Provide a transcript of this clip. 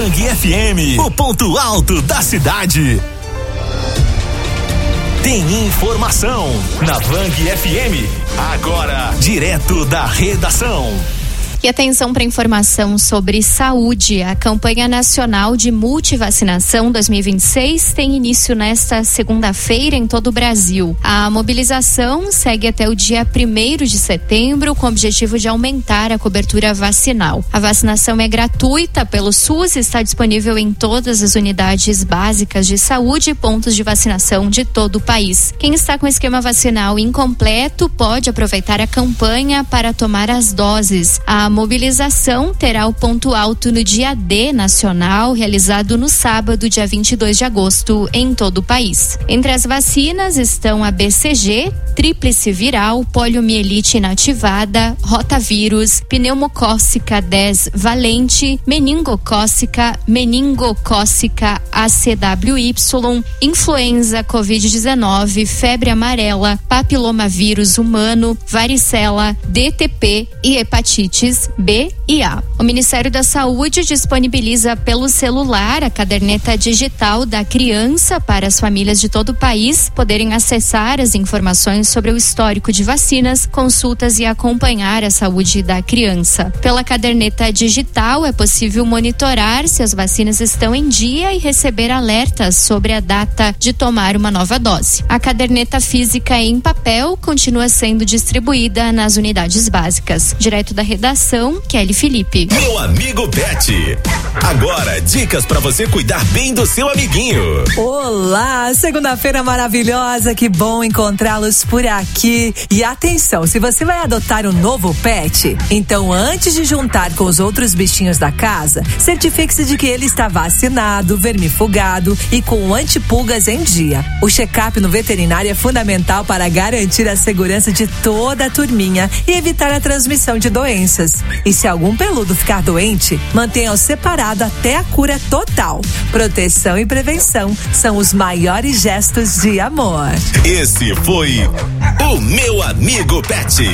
Bang FM, o ponto alto da cidade. Tem informação na Bang FM. Agora, direto da redação. E atenção para informação sobre saúde. A campanha nacional de multivacinação 2026 tem início nesta segunda-feira em todo o Brasil. A mobilização segue até o dia 1º de setembro com o objetivo de aumentar a cobertura vacinal. A vacinação é gratuita pelo SUS e está disponível em todas as unidades básicas de saúde e pontos de vacinação de todo o país. Quem está com esquema vacinal incompleto pode aproveitar a campanha para tomar as doses. A mobilização terá o ponto alto no dia D nacional, realizado no sábado, dia 22 de agosto, em todo o país. Entre as vacinas estão a BCG, tríplice viral, poliomielite inativada, rotavírus, pneumocócica 10 valente, meningocócica ACWY, influenza Covid-19, febre amarela, papilomavírus humano, varicela, DTP e hepatites B e A. O Ministério da Saúde disponibiliza pelo celular a caderneta digital da criança para as famílias de todo o país poderem acessar as informações sobre o histórico de vacinas, consultas e acompanhar a saúde da criança. Pela caderneta digital é possível monitorar se as vacinas estão em dia e receber alertas sobre a data de tomar uma nova dose. A caderneta física em papel continua sendo distribuída nas unidades básicas. Direto da redação, Kelly Felipe. Meu amigo Pet. Agora, dicas para você cuidar bem do seu amiguinho. Olá, segunda-feira maravilhosa, que bom encontrá-los por aqui. E atenção, se você vai adotar um novo pet, então antes de juntar com os outros bichinhos da casa, certifique-se de que ele está vacinado, vermifugado e com antipulgas em dia. O check-up no veterinário é fundamental para garantir a segurança de toda a turminha e evitar a transmissão de doenças. E se algum peludo ficar doente, mantenha-o separado até a cura total. Proteção e prevenção são os maiores gestos de amor. Esse foi o Meu Amigo Pet.